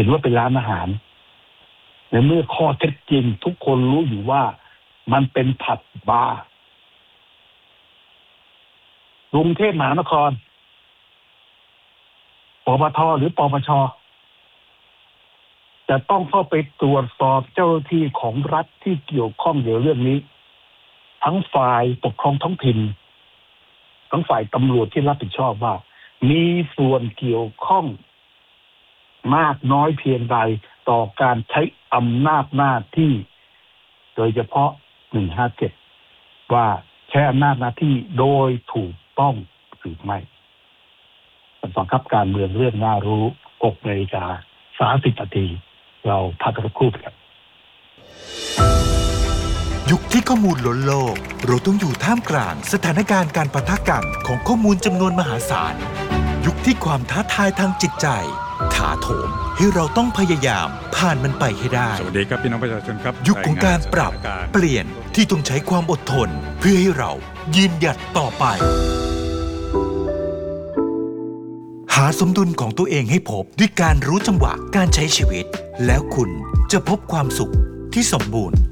ห็นว่าเป็นร้านอาหารในเมื่อข้อเท็จจริงทุกคนรู้อยู่ว่ามันเป็นผับบาร์กรุงเทพมหานครปปท.หรือปปช.จะต้องเข้าไปตรวจสอบเจ้าหน้าที่ของรัฐที่เกี่ยวข้องเกี่ยวเรื่องนี้ทั้งฝ่ายปกครองท้องถิ่นทั้งฝ่ายตำรวจที่รับผิดชอบว่ามีส่วนเกี่ยวข้องมากน้อยเพียงใดต่อการใช้อำนาจหน้าที่โดยเฉพาะ157ว่าใช้อำนาจหน้าที่โดยถูกต้องหรือไม่สองครับการเมืองเรื่องน่ารู้6:30 นาทีเราพักกันสักครู่ครับยุคที่ข้อมูลล้นโลกเราต้องอยู่ท่ามกลางสถานการณ์การปะทะกันของข้อมูลจำนวนมหาศาลยุคที่ความท้าทายทางจิตใจถาโถมให้เราต้องพยายามผ่านมันไปให้ได้สวัสดีครับพี่น้องประชาชนครับยุคของการปรับเปลี่ยนที่ต้องใช้ความอดทนเพื่อให้เรายืนหยัดต่อไปหาสมดุลของตัวเองให้พบด้วยการรู้จังหวะการใช้ชีวิตแล้วคุณจะพบความสุขที่สมบูรณ์